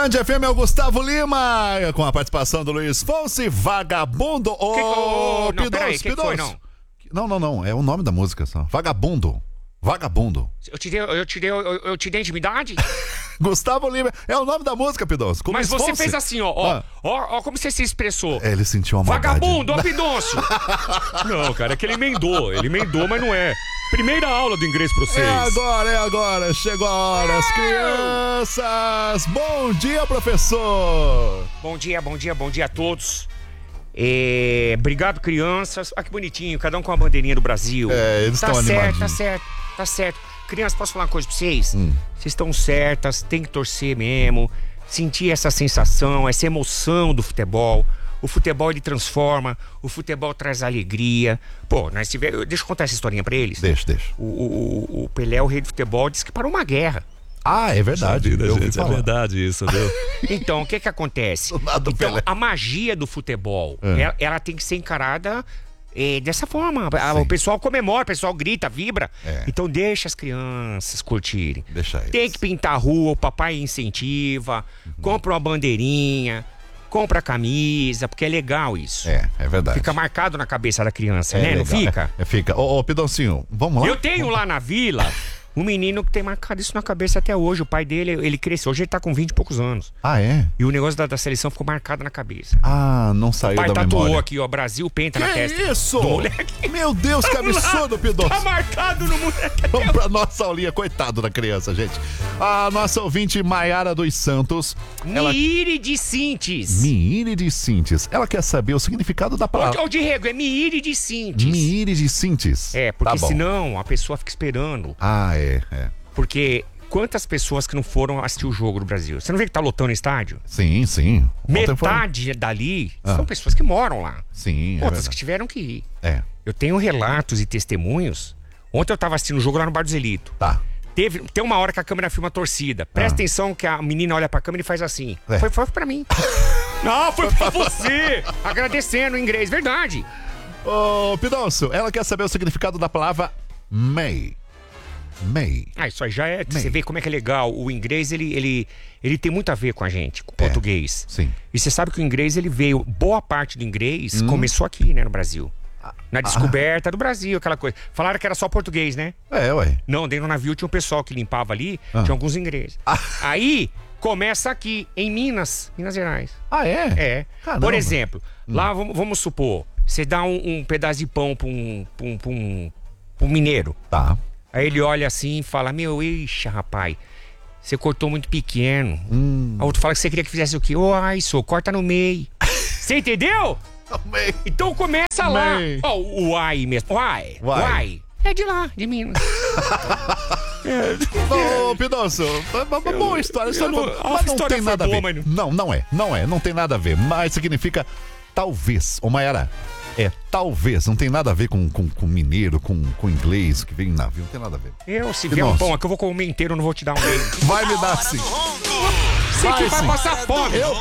Band FM é o Gustavo Lima, com a participação do Luiz Fonsi, Vagabundo. Não, peraí, que foi, não? Não, é o nome da música só. Vagabundo. Eu te dei intimidade? Gustavo Lima, é o nome da música, Pidoncio. Mas você fez assim, ó como você se expressou. Ele sentiu uma maldade. Vagabundo, ó, Pidoncio. Não, cara, é que ele emendou, mas não é. Primeira aula do inglês pra vocês. É agora, chegou a hora. As crianças, bom dia, professor. Bom dia a todos. Obrigado, crianças. Ah, que bonitinho, cada um com a bandeirinha do Brasil. Eles estão animadinhos. Tá certo. Crianças, posso falar uma coisa pra vocês? Vocês estão certas, tem que torcer mesmo, sentir essa sensação, essa emoção do futebol. O futebol, ele transforma, o futebol traz alegria. Pô, deixa eu contar essa historinha pra eles. Deixa. O Pelé, o rei do futebol, disse que parou uma guerra. Ah, é verdade. Gente, é verdade isso, viu? Então, o que acontece? Então, a magia do futebol, ela tem que ser encarada dessa forma. O pessoal comemora, o pessoal grita, vibra. Então, deixa as crianças curtirem. Deixa eles. Tem que pintar a rua, o papai incentiva, compra uma bandeirinha, compra a camisa, porque é legal isso. É verdade. Fica marcado na cabeça da criança, né? Legal. Não fica? Fica. Ô, Pidoncinho, vamos lá? Eu tenho lá na vila um menino que tem marcado isso na cabeça até hoje. O pai dele, ele cresceu. Hoje ele tá com 20 e poucos anos. Ah, é? E o negócio da seleção ficou marcado na cabeça. Ah, não saiu da O pai memória. tatuou aqui, ó, Brasil Penta na testa. Que isso? Do moleque. Meu Deus, que absurdo, Pidoncio. Tá marcado no moleque. Vamos pra nossa aulinha, coitado da criança, gente. A nossa ouvinte Maiara dos Santos. Miírides Sintes. Miírides Sintes. Ela quer saber o significado da palavra. Ô, Diego, é Miírides Sintes. Miírides Sintes. Porque tá senão a pessoa fica esperando. Ah, é. Porque quantas pessoas que não foram assistir o jogo do Brasil? Você não vê que tá lotando o estádio? Sim. Metade dali são pessoas que moram lá. Sim, outras que tiveram que ir. Eu tenho relatos e testemunhos. Ontem eu tava assistindo o jogo lá no Bar do Zelito. Tá. Tem uma hora que a câmera filma a torcida. Presta atenção que a menina olha pra câmera e faz assim. Foi pra mim. Não, foi pra você. Agradecendo o inglês, verdade. Ô, Pidoncio, ela quer saber o significado da palavra May. Isso aí já é. Você vê como é que é legal. O inglês, ele tem muito a ver com a gente, com o português. Sim. E você sabe que o inglês, ele veio. Boa parte do inglês começou aqui, né, no Brasil. Na descoberta do Brasil, aquela coisa. Falaram que era só português, né? Ué. Não, dentro do navio tinha um pessoal que limpava ali, tinha alguns ingleses. Aí, começa aqui, em Minas Gerais. Ah, é? Caramba. Por exemplo, lá, vamos supor, você dá um pedaço de pão pra um mineiro. Tá. Aí ele olha assim e fala, ixi, rapaz, você cortou muito pequeno. Aí outro fala que você queria que fizesse o quê? Isso, corta no meio. Você entendeu? Então começa lá. O ai mesmo. Uai. É de lá, de Minas. Ô, Pidoncio, boa história. Mas não tem nada a ver. Não tem nada a ver. Mas significa talvez. Ô, Maiara, talvez. Não tem nada a ver com mineiro, com inglês, que vem em navio. Não tem nada a ver. Se vier um pão aqui, eu vou comer inteiro, não vou te dar um meio. Vai me dar sim. Você que vai passar fome. Eu